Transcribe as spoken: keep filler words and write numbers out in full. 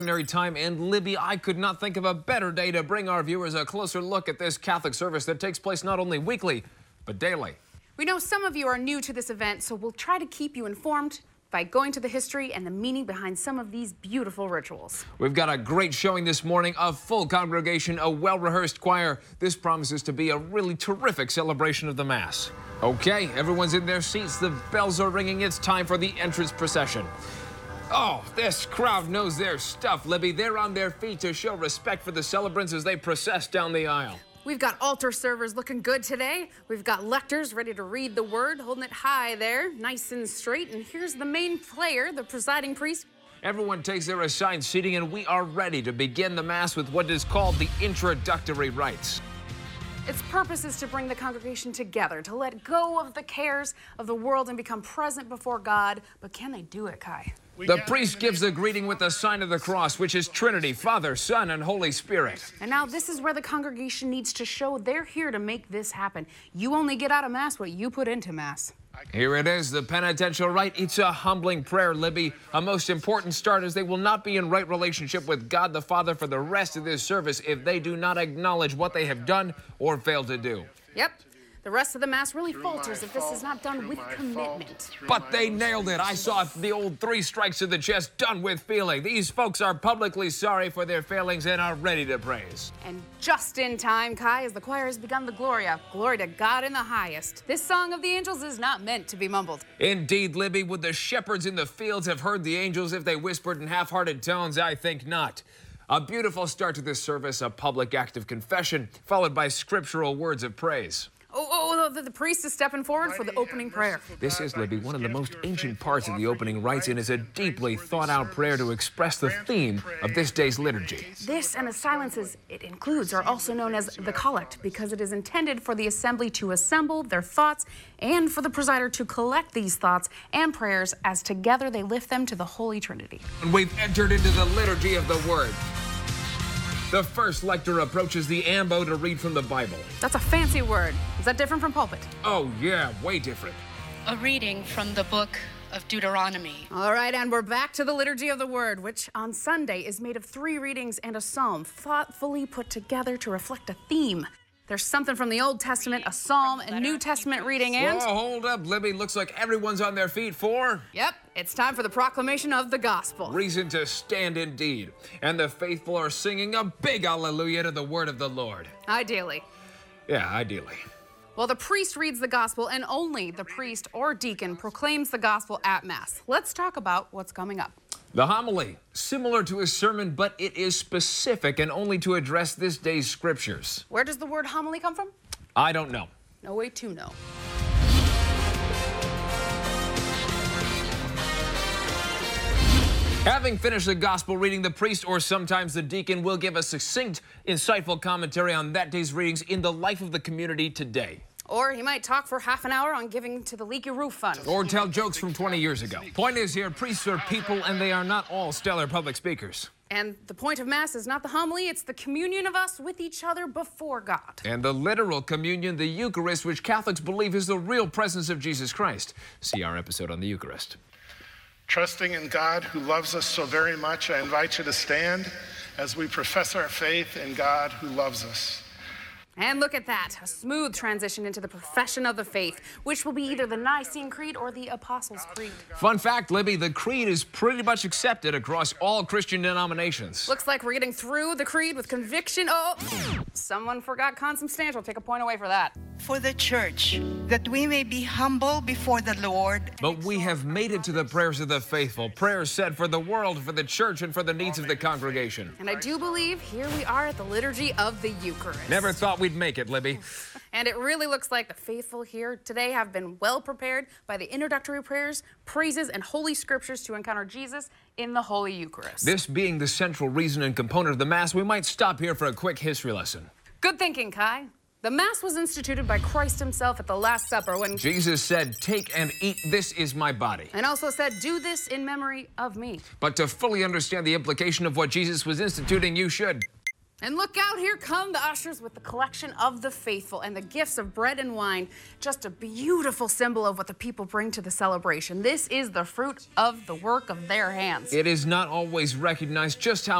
Ordinary time, and Libby, I could not think of a better day to bring our viewers a closer look at this Catholic service that takes place not only weekly, but daily. We know some of you are new to this event, so we'll try to keep you informed by going to the history and the meaning behind some of these beautiful rituals. We've got a great showing this morning, a full congregation, a well-rehearsed choir. This promises to be a really terrific celebration of the Mass. Okay, everyone's in their seats, the bells are ringing, it's time for the entrance procession. Oh, this crowd knows their stuff, Libby. They're on their feet to show respect for the celebrants as they process down the aisle. We've got altar servers looking good today. We've got lectors ready to read the word, holding it high there, nice and straight. And here's the main player, the presiding priest. Everyone takes their assigned seating, and we are ready to begin the Mass with what is called the introductory rites. Its purpose is to bring the congregation together, to let go of the cares of the world and become present before God. But can they do it, Kai? The priest gives the greeting with the sign of the cross, which is Trinity, Father, Son, and Holy Spirit. And now this is where the congregation needs to show they're here to make this happen. You only get out of Mass what you put into Mass. Here it is, the penitential rite. It's a humbling prayer, Libby. A most important start, as they will not be in right relationship with God the Father for the rest of this service if they do not acknowledge what they have done or fail to do. Yep. The rest of the Mass really falters if this is not done with commitment. But they nailed it. I saw the old three strikes to the chest done with feeling. These folks are publicly sorry for their failings and are ready to praise. And just in time, Kai, as the choir has begun the Gloria. Glory to God in the highest. This song of the angels is not meant to be mumbled. Indeed, Libby, would the shepherds in the fields have heard the angels if they whispered in half-hearted tones? I think not. A beautiful start to this service, a public act of confession, followed by scriptural words of praise. Oh, oh, the, the priest is stepping forward for the opening prayer. This is, Libby, one of the most ancient parts of the opening rites and is a deeply thought-out prayer to express the theme of this day's liturgy. This and the silences it includes are also known as the collect because it is intended for the assembly to assemble their thoughts and for the presider to collect these thoughts and prayers as together they lift them to the Holy Trinity. And we've entered into the liturgy of the Word. The first lector approaches the ambo to read from the Bible. That's a fancy word. Is that different from pulpit? Oh, yeah, way different. A reading from the book of Deuteronomy. All right, and we're back to the Liturgy of the Word, which on Sunday is made of three readings and a psalm, thoughtfully put together to reflect a theme. There's something from the Old Testament, a psalm, a New Testament reading, and... Whoa, hold up, Libby. Looks like everyone's on their feet for... Yep, it's time for the proclamation of the gospel. Reason to stand indeed. And the faithful are singing a big hallelujah to the word of the Lord. Ideally. Yeah, ideally. Well, the priest reads the gospel, and only the priest or deacon proclaims the gospel at Mass. Let's talk about what's coming up. The homily, similar to a sermon, but it is specific and only to address this day's scriptures. Where does the word homily come from? I don't know. No way to know. Having finished the gospel reading, the priest or sometimes the deacon will give a succinct, insightful commentary on that day's readings in the life of the community today. Or he might talk for half an hour on giving to the Leaky Roof Fund. Or tell jokes from twenty years ago. Point is here, priests are people and they are not all stellar public speakers. And the point of Mass is not the homily, it's the communion of us with each other before God. And the literal communion, the Eucharist, which Catholics believe is the real presence of Jesus Christ. See our episode on the Eucharist. Trusting in God who loves us so very much, I invite you to stand as we profess our faith in God who loves us. And look at that, a smooth transition into the profession of the faith, which will be either the Nicene Creed or the Apostles' Creed. Fun fact, Libby, the creed is pretty much accepted across all Christian denominations. Looks like we're getting through the creed with conviction. Oh, someone forgot consubstantial. Take a point away for that. For the church, that we may be humble before the Lord. But we have made it to the prayers of the faithful, prayers said for the world, for the church, and for the needs of the congregation. And I do believe here we are at the Liturgy of the Eucharist. Never thought we'd make it, Libby. And it really looks like the faithful here today have been well prepared by the introductory prayers, praises, and holy scriptures to encounter Jesus in the Holy Eucharist. This being the central reason and component of the Mass, we might stop here for a quick history lesson. Good thinking, Kai. The Mass was instituted by Christ himself at the Last Supper when Jesus said, "Take and eat, this is my body." And also said, "Do this in memory of me." But to fully understand the implication of what Jesus was instituting, you should And look out, here come the ushers with the collection of the faithful and the gifts of bread and wine. Just a beautiful symbol of what the people bring to the celebration. This is the fruit of the work of their hands. It is not always recognized just how